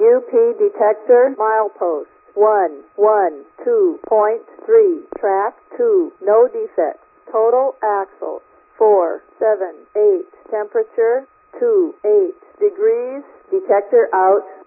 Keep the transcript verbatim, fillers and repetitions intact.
U P detector milepost one one two point three. Track two. No defects. Total axles four seven eight. Temperature two eight degrees. Detector out.